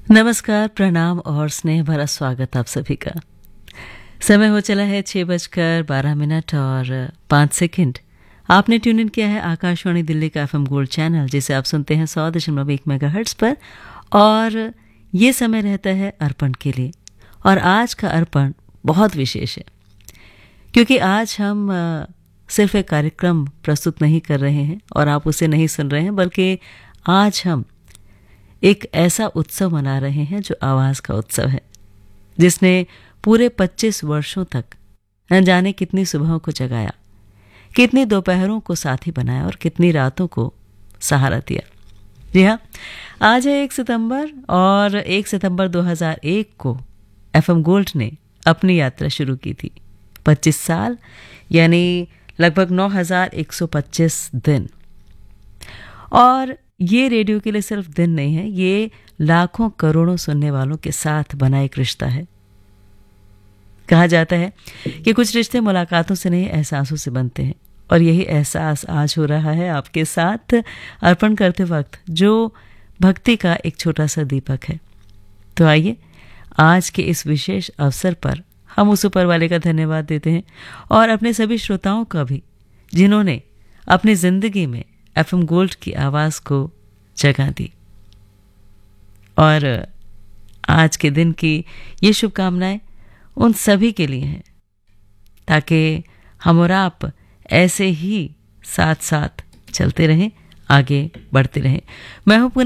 नमस्कार, प्रणाम और स्नेह भरा स्वागत आप सभी का। समय हो चला है 6:12 और 5 सेकंड। आपने ट्यून इन किया है आकाशवाणी दिल्ली का एफएम गोल्ड चैनल, जिसे आप सुनते हैं 100.1 मेगाहर्ट्ज पर। और ये समय रहता है अर्पण के लिए। और आज का अर्पण बहुत विशेष है, क्योंकि आज हम सिर्फ एक कार्यक्रम प्रस्तुत नहीं कर रहे हैं और आप उसे नहीं सुन रहे हैं, बल्कि आज हम एक ऐसा उत्सव मना रहे हैं जो आवाज़ का उत्सव है, जिसने पूरे 25 वर्षों तक न जाने कितनी सुबहों को जगाया, कितनी दोपहरों को साथी बनाया और कितनी रातों को सहारा दिया। जी हाँ, आज है 1 सितंबर और 1 सितंबर 2001 को एफएम गोल्ड ने अपनी यात्रा शुरू की थी। 25 साल यानी लगभग 9125 दिन। और ये रेडियो के लिए सिर्फ दिन नहीं है, ये लाखों करोड़ों सुनने वालों के साथ बना एक रिश्ता है। कहा जाता है कि कुछ रिश्ते मुलाकातों से नहीं, एहसासों से बनते हैं, और यही एहसास आज हो रहा है आपके साथ अर्पण करते वक्त, जो भक्ति का एक छोटा सा दीपक है। तो आइए आज के इस विशेष अवसर पर हम उस ऊपर वाले का धन्यवाद देते हैं, और अपने सभी श्रोताओं का भी, जिन्होंने अपनी जिंदगी में एफएम गोल्ड की आवाज़ को जगह दी। और आज के दिन की ये शुभकामनाएं उन सभी के लिए हैं, ताकि हम और आप ऐसे ही साथ साथ चलते रहें, आगे बढ़ते रहें। मैं हूं